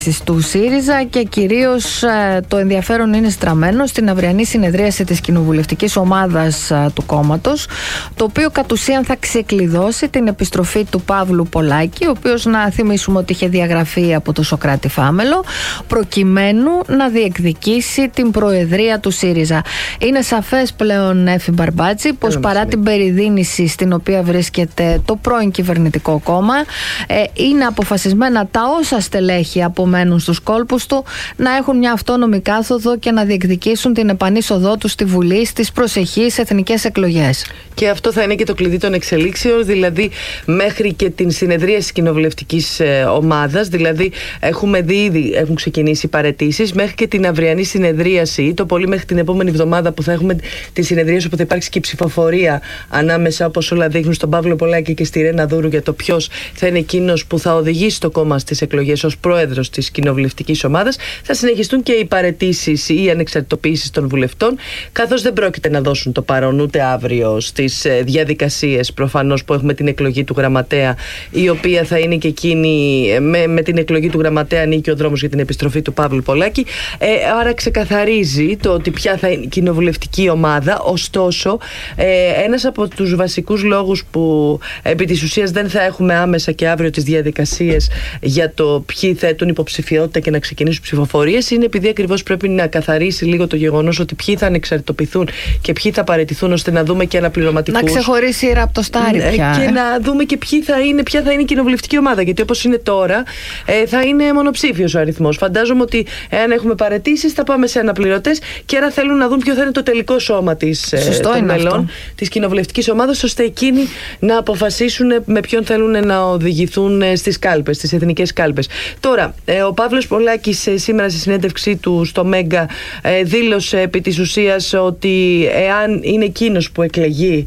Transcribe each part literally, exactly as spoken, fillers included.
του ΣΥΡΙΖΑ και κυρίως ε, το ενδιαφέρον είναι στραμμένο στην αυριανή συνεδρίαση της κοινοβουλευτικής ομάδας ε, του κόμματος, το οποίο κατ' ουσίαν θα ξεκλειδώσει την επιστροφή του Παύλου Πολάκη, ο οποίος, να θυμίσουμε ότι είχε διαγραφεί από το Σωκράτη Φάμελο, προκειμένου να διεκδικήσει την προεδρία του ΣΥΡΙΖΑ. Είναι σαφές πλέον, Έφη Μπαρμπάτζη, πως παρά την περιδίνηση στην οποία βρίσκεται το πρώην κυβερνητικό κόμμα, ε, είναι αποφασισμένα τα όσα στελέχη από μένουν στους κόλπους του να έχουν μια αυτόνομη κάθοδο και να διεκδικήσουν την επανείσοδό τους στη Βουλή στις προσεχείς εθνικές εκλογές. Και αυτό θα είναι και το κλειδί των εξελίξεων, δηλαδή μέχρι και την συνεδρία της κοινοβουλευτικής ε, ομάδας, δηλαδή έχουμε δει ήδη, έχουν ξεκινήσει παραιτήσεις, μέχρι και την αυριανή συνεδρίαση ή το πολύ μέχρι την επόμενη εβδομάδα που θα έχουμε τη συνεδρίαση όπου θα υπάρξει και η ψηφοφορία ανάμεσα, όπως όλα δείχνουν, στον Παύλο Πολάκη και στη Ρένα Δούρου για το ποιος θα είναι εκείνος που θα οδηγήσει το κόμμα στις εκλογές ως πρόεδρος της κοινοβουλευτικής ομάδας. Θα συνεχιστούν και οι παραιτήσεις ή οι ανεξαρτητοποιήσεις των βουλευτών, καθώς δεν πρόκειται να δώσουν το παρόν ούτε αύριο στις διαδικασίες προφανώς που έχουμε την εκλογή του γραμματέα, η οποία θα είναι και εκείνη, με, με την εκλογή του γραμματέα ανοίγει ο δρόμος για την επιστροφή του Παύλου Πολάκη. Ε, άρα ξεκαθαρίζει το ότι ποια θα είναι η κοινοβουλευτική ομάδα. Ωστόσο, ε, ένας από τους βασικούς λόγους που επί της ουσίας δεν θα έχουμε άμεσα και αύριο τις διαδικασίες για το ποιοι θέτουν υποψηφιότητα και να ξεκινήσουν ψηφοφορίες είναι επειδή ακριβώς πρέπει να καθαρίσει λίγο το γεγονός ότι ποιοι θα ανεξαρτητοποιηθούν και ποιοι θα παραιτηθούν, ώστε να δούμε και αναπληρωματικούς. Να ξεχωρίσει η ραπτοστάρι πια. Και ε. να δούμε και ποιοι θα είναι, ποια θα είναι η κοινοβουλευτική ομάδα. Γιατί όπως είναι τώρα, ε, θα είναι μονοψήφιος ο αριθμός. Φαντάζομαι ότι εάν έχουμε παραιτήσεις, θα πάμε σε αναπληρωτές και άρα θέλουν να δουν ποιο θα είναι το τελικό σώμα της, ε, των μελών της κοινοβουλευτικής ομάδας, ώστε εκείνοι να αποφασίσουν με ποιον θέλουν να οδηγηθούν στις κάλπες, στις εθνικές κάλπες. Τώρα, ε, ο Παύλος Πολάκης ε, σήμερα στη συνέντευξή του στο Μέγκα ε, δήλωσε επί της ουσίας ότι εάν είναι εκείνος που εκλεγεί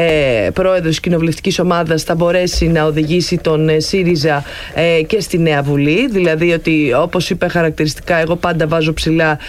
ε, πρόεδρος της κοινοβουλευτικής ομάδας, θα μπορέσει να οδηγήσει τον ε, ΣΥΡΙΖΑ ε, και στη Νέα Βουλή. Δηλαδή ότι, όπως είπε χαρακτηριστικά, εγώ πάντα βάζω ψηλά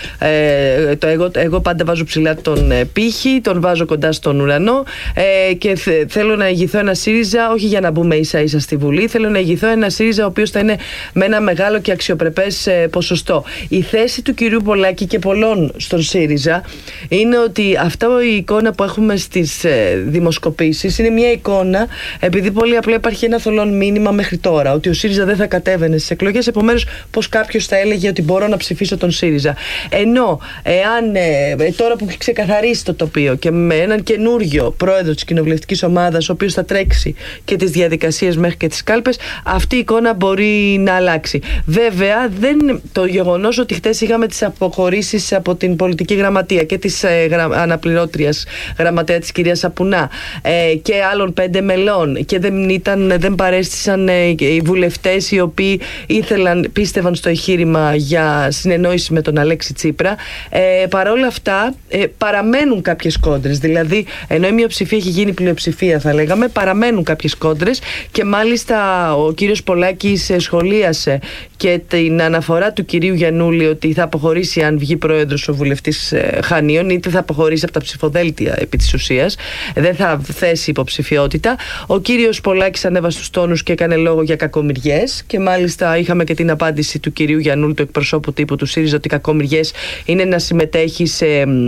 ε, το, εγώ, εγώ πάντα βάζω ψηλά τον ε, πύχη, τον βάζω κοντά στον ουρανό ε, και θε, θέλω να ηγηθώ ένα ΣΥΡΙΖΑ, όχι για να μπούμε ίσα ίσα στη Βουλή, θέλω να ηγηθώ ένα ΣΥΡΙΖΑ ο οποίος θα είναι με ένα μεγάλο και αξιοπρεπές ε, ποσοστό. Η θέση του κυρίου Πολάκη και πολλών στον ΣΥΡΙΖΑ είναι ότι αυτά η εικόνα που έχουμε στις ε, δημοσκοπήσεις είναι μια εικόνα, επειδή πολύ απλά υπάρχει ένα θολόν μήνυμα μέχρι τώρα, ότι ο ΣΥΡΙΖΑ δεν θα κατέβαινε στις εκλογές, επομένως πως κάποιος θα έλεγε ότι μπορώ να ψηφίσω τον ΣΥΡΙΖΑ. Ενώ εάν ε, τώρα που έχει ξεκαθαρίσει το τοπίο και με έναν καινούριο πρόεδρο της κοινοβουλευτικής ομάδας, ο οποίος θα τρέξει και τις διαδικασίες μέχρι και τις κάλπες, αυτή η εικόνα μπορεί να αλλάξει. Βέβαια, δεν, το γεγονός ότι χτες είχαμε τις αποχωρήσεις από την πολιτική γραμματεία και της ε, γρα, αναπληρώτριας γραμματέα της κυρίας Σαπουνά ε, και άλλων πέντε μελών, και δεν, ήταν, δεν παρέστησαν ε, οι βουλευτές οι οποίοι ήθελαν, πίστευαν στο εγχείρημα για συνεννόηση με τον Αλέξη Τσίπρα, ε, παρόλα αυτά ε, παραμένουν κάποιες κόντρες. Δηλαδή, ενώ η μειοψηφία έχει γίνει πλειοψηφία, θα λέγαμε, παραμένουν κάποιες κόντρες, και μάλιστα ο κύριος Πολάκης σχολίασε και την αναφορά του κυρίου Γιαννούλη ότι θα αποχωρήσει αν βγει πρόεδρος ο βουλευτής Χανίων, είτε θα αποχωρήσει από τα ψηφοδέλτια επί της ουσίας, δεν θα θέσει υποψηφιότητα. Ο κύριος Πολάκης ανέβασε τους τόνους και έκανε λόγο για κακομοιριές, και μάλιστα είχαμε και την απάντηση του κυρίου Γιαννούλη, του εκπροσώπου τύπου του ΣΥΡΙΖΑ, ότι κακομοιριές είναι να συμμετέχει σε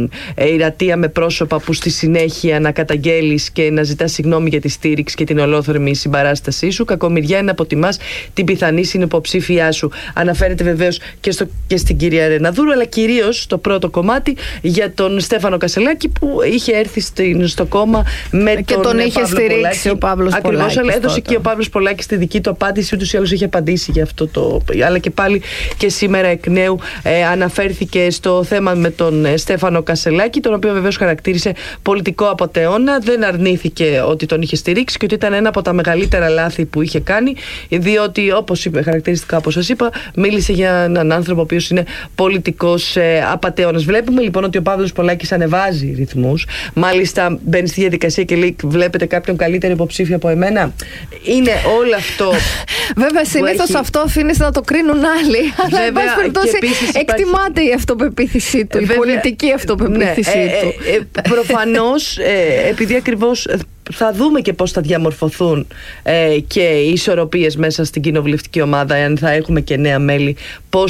ιρατεία με πρόσωπα που στη συνέχεια να καταγγέλεις και να ζητάς συγγνώμη για τη στήριξη και την ολόθερμη συμπαράστασή σου. Κακομοιριά είναι να αποτιμάς την πιθανή συνυποψήφιά σου. Αναφέρεται βεβαίως και, στο, και στην κυρία Ρένα Δούρου, αλλά κυρίως στο πρώτο κομμάτι για τον Στέφανο Κασελάκη, που είχε έρθει στην, στο κόμμα με και τον, τον είχε Παύλο στηρίξει Πολάκη. ο Παύλος Πολάκης. Ακριβώς, αλλά έδωσε τότε. και ο Παύλος Πολάκης τη δική του απάντηση, ούτως ή άλλως είχε απαντήσει για αυτό το. Αλλά και πάλι και σήμερα εκ νέου ε, αναφέρθηκε στο θέμα με τον ε, Στέφανο Κασελάκη, τον οποίο βεβαίως χαρακτήρισε πολιτικό απατεώνα. Δεν αρνήθηκε ότι τον είχε στηρίξει και ότι ήταν ένα από τα μεγαλύτερα λάθη που είχε κάνει, διότι, όπως είπε χαρακτηριστικά, όπως σας είπα, μίλησε για έναν άνθρωπο ο οποίος είναι πολιτικός ε, απατεώνας. Βλέπουμε λοιπόν ότι ο Παύλος Πολάκης ανεβάζει ρυθμούς. Μάλιστα μπαίνει στη διαδικασία και λέει: βλέπετε κάποιον καλύτερο υποψήφιο από εμένα. Είναι όλο αυτό. Βέβαια, συνήθως έχει... αυτό αφήνεις να το κρίνουν άλλοι. Αλλά εν πάση περιπτώσει εκτιμάται η αυτοπεποίθησή του, η πολιτική αυτοπεποίθησή ναι, του. Ε, ε, ε, προφανώς, ε, επειδή ακριβώς θα δούμε και πώς θα διαμορφωθούν ε, και οι ισορροπίες μέσα στην κοινοβουλευτική ομάδα, αν θα έχουμε και νέα μέλη, πώς